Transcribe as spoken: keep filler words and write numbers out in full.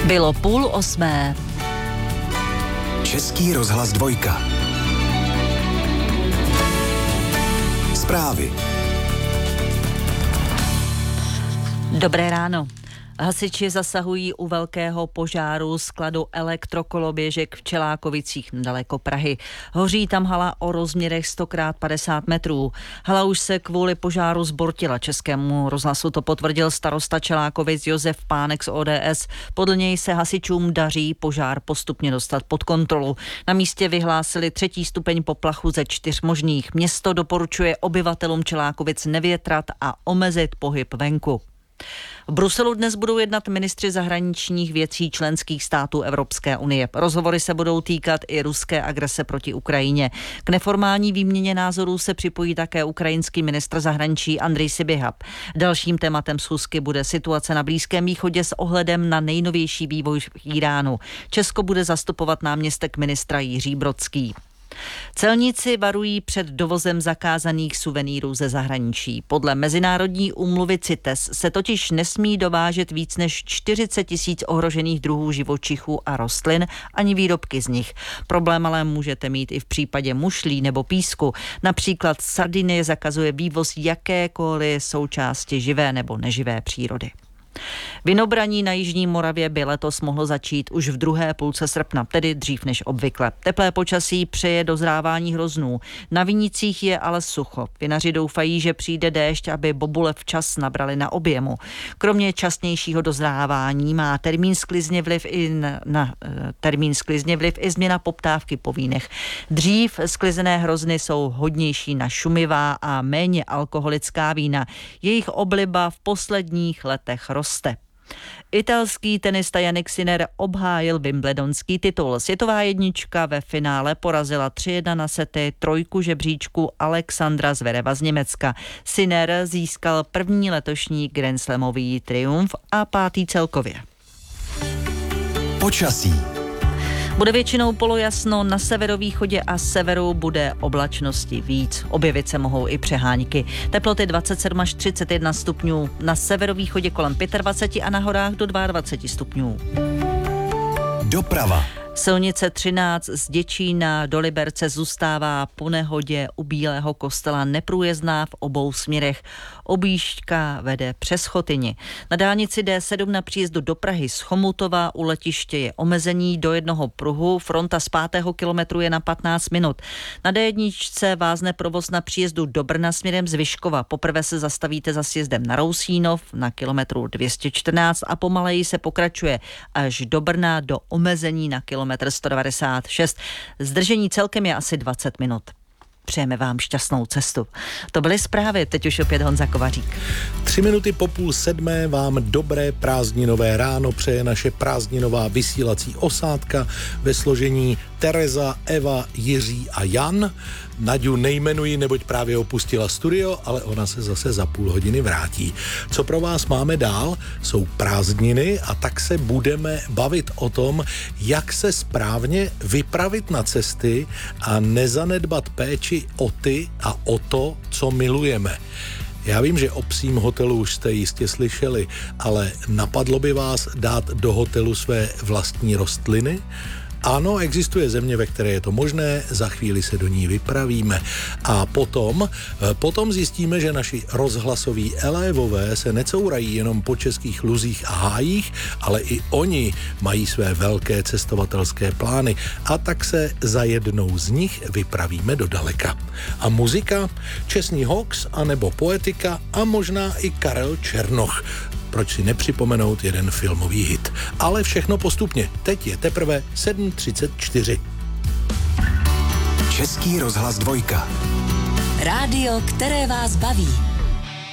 Bylo půl osmé. Český rozhlas dvojka. Zprávy. Dobré ráno. Hasiči zasahují u velkého požáru skladu elektrokoloběžek v Čelákovicích nedaleko Prahy. Hoří tam hala o rozměrech sto krát padesát metrů. Hala už se kvůli požáru zbortila. Českému rozhlasu to potvrdil starosta Čelákovic Josef Pánek z O D S. Podle něj se hasičům daří požár postupně dostat pod kontrolu. Na místě vyhlásili třetí stupeň poplachu ze čtyř možných. Město doporučuje obyvatelům Čelákovic nevětrat a omezit pohyb venku. V Bruselu dnes budou jednat ministři zahraničních věcí členských států Evropské unie. Rozhovory se budou týkat i ruské agrese proti Ukrajině. K neformální výměně názorů se připojí také ukrajinský ministr zahraničí Andrej Sybiha. Dalším tématem schůzky bude situace na Blízkém východě s ohledem na nejnovější vývoj v Íránu. Česko bude zastupovat náměstek ministra Jiří Brodský. Celníci varují před dovozem zakázaných suvenýrů ze zahraničí. Podle mezinárodní úmluvy CITES se totiž nesmí dovážet víc než čtyřicet tisíc ohrožených druhů živočichů a rostlin, ani výrobky z nich. Problém ale můžete mít i v případě mušlí nebo písku. Například Sardinie zakazuje vývoz jakékoliv součásti živé nebo neživé přírody. Vinobraní na jižní Moravě by letos mohlo začít už v druhé půlce srpna, tedy dřív než obvykle. Teplé počasí přeje dozrávání hroznů. Na vinicích je ale sucho. Vinaři doufají, že přijde déšť, aby bobule včas nabrali na objemu. Kromě časnějšího dozrávání má termín sklizně vliv i na, na termín sklizně vliv i změna poptávky po vínech. Dřív sklizené hrozny jsou hodnější na šumivá a méně alkoholická vína. Jejich obliba v posledních letech roste. Italský tenista Jannik Sinner obhájil wimbledonský titul. Světová jednička ve finále porazila tři jedna na sety trojku žebříčku Alexandra Zvereva z Německa. Sinner získal první letošní grandslamový triumf a pátý celkově. Počasí. Bude většinou polojasno, na severovýchodě a severu bude oblačnosti víc. Objevit se mohou i přehánky. Teploty dvacet sedm až třicet jedna stupňů, na severovýchodě kolem dvacet pět a na horách do dvacet dva stupňů. Doprava. Silnice třináct z Děčína do Liberce zůstává po nehodě u Bílého Kostela neprůjezdná v obou směrech. Objížďka vede přes Chotyni. Na dálnici D sedm na příjezdu do Prahy z Chomutova u letiště je omezení do jednoho pruhu. Fronta z pátého kilometru je na patnáct minut. Na D jedna vázne provoz na příjezdu do Brna směrem z Vyškova. Poprvé se zastavíte za sjezdem na Rousínov na kilometru dvě stě čtrnáct a pomaleji se pokračuje až do Brna do omezení na kilometr sto devadesát šest. Zdržení celkem je asi dvacet minut. Přejeme vám šťastnou cestu. To byly zprávy, teď už opět Honza Kovařík. Tři minuty po půl sedmé vám dobré prázdninové ráno přeje naše prázdninová vysílací osádka ve složení Tereza, Eva, Jiří a Jan. Naďu nejmenuji, neboť právě opustila studio, ale ona se zase za půl hodiny vrátí. Co pro vás máme dál? Jsou prázdniny a tak se budeme bavit o tom, jak se správně vypravit na cesty a nezanedbat péči o ty a o to, co milujeme. Já vím, že o psím hotelu už jste jistě slyšeli, ale napadlo by vás dát do hotelu své vlastní rostliny? Ano, existuje země, ve které je to možné, za chvíli se do ní vypravíme. A potom, potom zjistíme, že naši rozhlasoví elévové se necourají jenom po českých luzích a hájích, ale i oni mají své velké cestovatelské plány. A tak se za jednou z nich vypravíme do daleka. A muzika? Čestný Hawks, anebo Poetika a možná i Karel Černoch. Proč si nepřipomenout jeden filmový hit. Ale všechno postupně. Teď je teprve sedm třicet čtyři. Český rozhlas dvojka. Rádio, které vás baví.